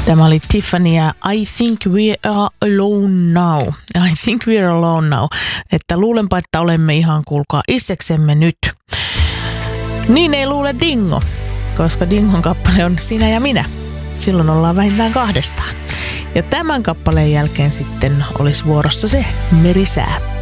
Tämä oli Tiffany ja I think we are alone now. I think we are alone now. Että luulenpa, että olemme ihan kuulkaa itseksemme nyt. Niin ei luule Dingo, koska Dingon kappale on Sinä ja minä. Silloin ollaan vähintään kahdestaan. Ja tämän kappaleen jälkeen sitten olisi vuorossa se Merisää.